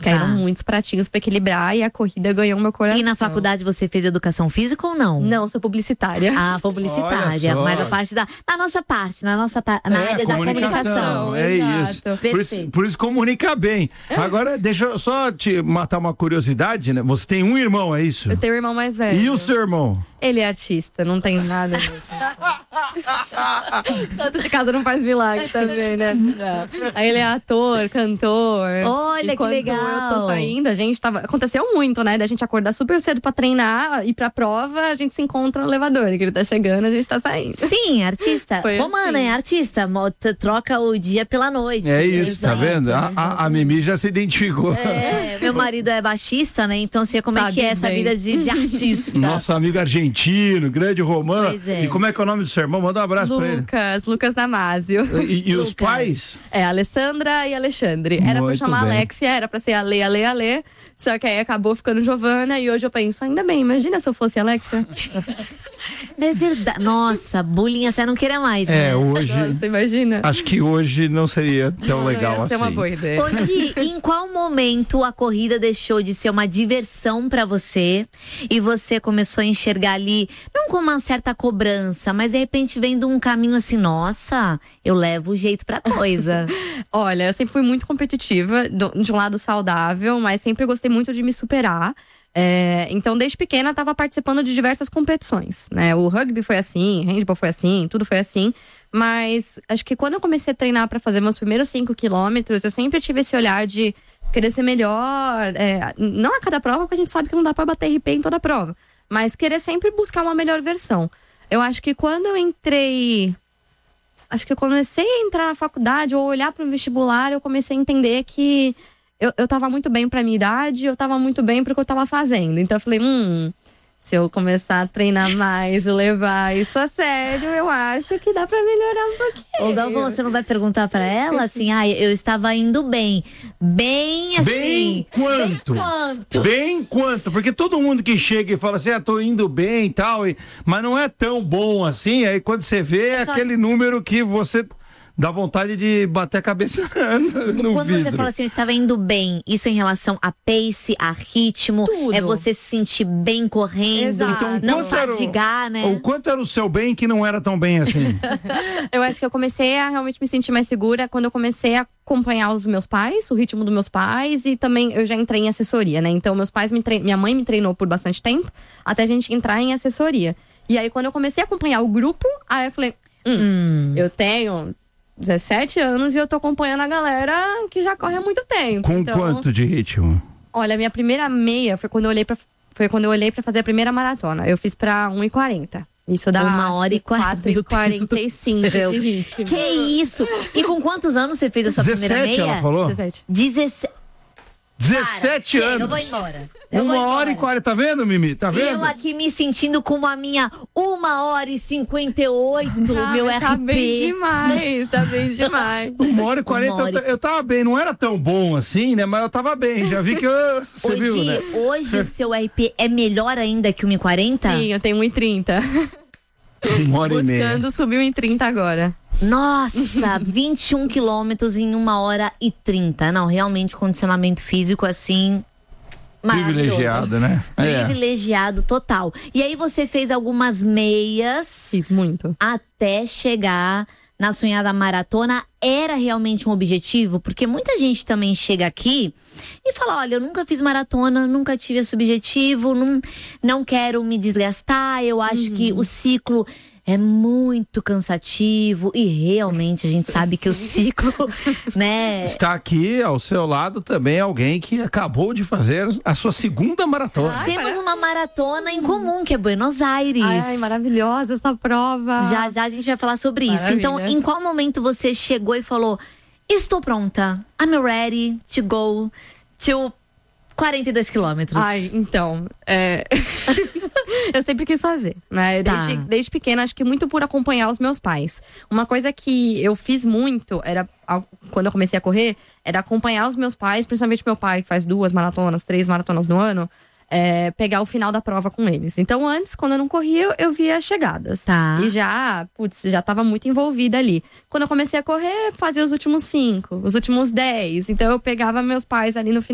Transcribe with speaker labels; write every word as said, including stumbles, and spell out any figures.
Speaker 1: Caíram
Speaker 2: Tá.
Speaker 1: muitos pratinhos pra equilibrar e a corrida ganhou meu coração.
Speaker 2: E na faculdade você fez educação física ou não?
Speaker 1: Não, sou publicitária.
Speaker 2: Ah, publicitária.
Speaker 3: Olha só.
Speaker 2: Mas a parte da. Na nossa parte, na nossa parte. Na
Speaker 3: É,
Speaker 2: área da
Speaker 3: comunicação,
Speaker 2: comunicação.
Speaker 3: é
Speaker 1: Exato.
Speaker 3: isso. Por isso.
Speaker 2: Perfeito.
Speaker 3: Por isso comunica bem. Agora, deixa eu só te matar uma curiosidade, né? Você tem um irmão, é isso?
Speaker 1: Eu tenho um irmão mais velho.
Speaker 3: E o seu irmão?
Speaker 1: Ele é artista, não tem nada a ver. Tanto de casa não faz milagre também, né? Não. Aí ele é ator, cantor.
Speaker 2: Olha,
Speaker 1: E
Speaker 2: que
Speaker 1: quando
Speaker 2: legal.
Speaker 1: eu tô saindo, a gente tava... Aconteceu muito, né? Da gente acordar super cedo pra treinar, ir pra prova, a gente se encontra no elevador. Que ele tá chegando, a gente tá saindo.
Speaker 2: Sim, artista.
Speaker 1: Foi
Speaker 2: Romana
Speaker 1: assim.
Speaker 2: é artista. mo- t- Troca o dia pela noite.
Speaker 3: É isso, tá
Speaker 2: Exato.
Speaker 3: vendo? A, a, a Mimi já se identificou.
Speaker 2: É, meu marido é baixista, né? Então sei como é
Speaker 1: Sabe
Speaker 2: que é essa
Speaker 1: bem.
Speaker 2: vida de, de artista.
Speaker 3: Nosso amigo argentino, grande romano.
Speaker 2: Pois é.
Speaker 3: E como é que é o nome do seu irmão? Manda um abraço pra ele.
Speaker 1: Lucas, Lucas Damasio.
Speaker 3: E, e os
Speaker 2: Lucas.
Speaker 3: pais?
Speaker 1: É, Alessandra e Alexandre. Era pra
Speaker 3: Muito
Speaker 1: chamar
Speaker 3: bem.
Speaker 1: Alexia, era pra ser Ale, Ale, Ale. Só que aí acabou ficando Giovana e hoje eu penso, ainda bem, imagina se eu fosse Alexia.
Speaker 2: É verdade. Nossa, bullying até não querer mais.
Speaker 3: É,
Speaker 2: né?
Speaker 3: hoje.
Speaker 1: Nossa, imagina.
Speaker 3: Acho que hoje não seria tão
Speaker 1: Não
Speaker 3: legal
Speaker 1: ia
Speaker 3: assim.
Speaker 1: ser uma boa ideia.
Speaker 2: Ô, Di, em qual momento a corrida deixou de ser uma diversão pra você e você começou a enxergar ali, não com uma certa cobrança, mas de repente vendo um caminho assim, nossa, eu levo o jeito pra coisa.
Speaker 1: Olha, eu sempre fui muito competitiva, do- de um lado saudável, mas sempre gostei muito de me superar. É, então, desde pequena, estava participando de diversas competições, né? O rugby foi assim, handball foi assim, tudo foi assim. Mas acho que quando eu comecei a treinar para fazer meus primeiros cinco quilômetros, eu sempre tive esse olhar de querer ser melhor. é, não a cada prova, porque a gente sabe que não dá para bater R P em toda prova. Mas querer sempre buscar uma melhor versão. Eu acho que quando eu entrei... Acho que eu comecei a entrar na faculdade ou olhar para o vestibular, eu comecei a entender que eu, eu tava muito bem pra minha idade, eu tava muito bem pro que eu tava fazendo. Então eu falei, hum, se eu começar a treinar mais e levar isso a sério, eu acho que dá pra melhorar um pouquinho.
Speaker 2: Ô, Galvão, você não vai perguntar pra ela assim, ah, eu estava indo bem. Bem assim.
Speaker 3: Bem quanto?
Speaker 2: Quanto?
Speaker 3: Bem quanto? Porque todo mundo que chega e fala assim, ah, tô indo bem e tal, e... mas não é tão bom assim. Aí quando você vê, é aquele número que você dá vontade de bater a cabeça no
Speaker 2: Quando
Speaker 3: vidro.
Speaker 2: você fala assim, eu estava indo bem, isso em relação a pace, a ritmo,
Speaker 1: Tudo.
Speaker 2: é você se sentir bem correndo,
Speaker 1: Exato.
Speaker 3: Então,
Speaker 2: não
Speaker 3: quanto era o-
Speaker 2: fadigar, né?
Speaker 3: O quanto era o seu bem que não era tão bem assim?
Speaker 1: Eu acho que eu comecei a realmente me sentir mais segura quando eu comecei a acompanhar os meus pais, o ritmo dos meus pais, e também eu já entrei em assessoria, né? Então, meus pais me trein... minha mãe me treinou por bastante tempo, até a gente entrar em assessoria. E aí, quando eu comecei a acompanhar o grupo, aí eu falei, hum,
Speaker 2: Hum.
Speaker 1: eu tenho dezessete anos e eu tô acompanhando a galera que já corre há muito tempo.
Speaker 3: Com
Speaker 1: então,
Speaker 3: quanto de ritmo?
Speaker 1: Olha, a minha primeira meia foi quando eu olhei pra, foi quando eu olhei pra fazer a primeira maratona. Eu fiz pra um e quarenta. Isso dá
Speaker 2: Uma hora e quarenta.
Speaker 1: quatro e quarenta e cinco de ritmo.
Speaker 2: Que isso? E com quantos anos você fez a sua primeira
Speaker 3: dezessete,
Speaker 2: meia?
Speaker 3: ela falou?
Speaker 1: dezessete.
Speaker 2: dezessete.
Speaker 3: dezessete
Speaker 2: Chega,
Speaker 3: anos.
Speaker 2: eu vou embora. Eu vou
Speaker 3: Uma hora e
Speaker 2: embora.
Speaker 3: quarenta, tá vendo, Mimi? Tá vendo?
Speaker 2: Eu aqui me sentindo como a minha uma hora e cinquenta e oito,
Speaker 1: Ah,
Speaker 2: meu
Speaker 1: mas
Speaker 2: R P.
Speaker 1: Tá bem demais, tá bem demais.
Speaker 3: Uma hora e quarenta,
Speaker 2: Uma hora
Speaker 3: eu,
Speaker 2: e-
Speaker 3: ta- eu tava bem. Não era tão bom assim, né? Mas eu tava bem. Já vi que eu, você
Speaker 2: Hoje,
Speaker 3: viu, né?
Speaker 2: hoje o seu R P é melhor ainda que o uma e quarenta?
Speaker 1: Sim, eu tenho um e trinta.
Speaker 3: Uma hora e meia.
Speaker 1: Buscando subir um e trinta agora.
Speaker 2: Nossa, vinte e um quilômetros em uma hora e trinta. Não, realmente condicionamento físico assim. Maravilhoso.
Speaker 3: Privilegiado, né? É.
Speaker 2: Privilegiado total. E aí você fez algumas meias
Speaker 1: Fiz muito.
Speaker 2: até chegar na sonhada maratona. Era realmente um objetivo? Porque muita gente também chega aqui e fala, olha, eu nunca fiz maratona, nunca tive esse objetivo, não, não quero me desgastar, eu acho que o ciclo é muito cansativo e realmente a gente sabe que o ciclo, né?
Speaker 3: Está aqui ao seu lado também alguém que acabou de fazer a sua segunda maratona.
Speaker 1: Ai,
Speaker 2: Temos
Speaker 1: parece-
Speaker 2: uma maratona em comum, que é Buenos Aires.
Speaker 1: Ai, maravilhosa essa prova.
Speaker 2: Já já a gente vai falar sobre isso.
Speaker 1: Maravilha.
Speaker 2: Então, em qual momento você chegou e falou: estou pronta, I'm ready to go to quarenta e dois quilômetros?
Speaker 1: Ai, então, é... eu sempre quis fazer, né?
Speaker 2: Tá.
Speaker 1: Desde, desde pequena, acho que muito por acompanhar os meus pais. Uma coisa que eu fiz muito, era ao- quando eu comecei a correr, era acompanhar os meus pais, principalmente meu pai, que faz duas maratonas, três maratonas no ano, é, pegar o final da prova com eles. Então, antes, quando eu não corria, eu, eu via as chegadas.
Speaker 2: Tá.
Speaker 1: E já, putz, já tava muito envolvida ali. Quando eu comecei a correr, fazia os últimos cinco, os últimos dez. Então, eu pegava meus pais ali no final.